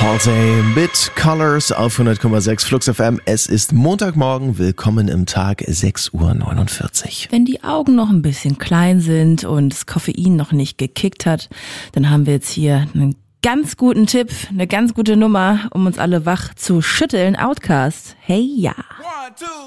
Halsey mit Colors auf 100,6 Flux FM. Es ist Montagmorgen. Willkommen im Tag, 6:49 Uhr. Wenn die Augen noch ein bisschen klein sind und das Koffein noch nicht gekickt hat, dann haben wir jetzt hier einen ganz guten Tipp, eine ganz gute Nummer, um uns alle wach zu schütteln. Outcast, hey ja. 1, 2,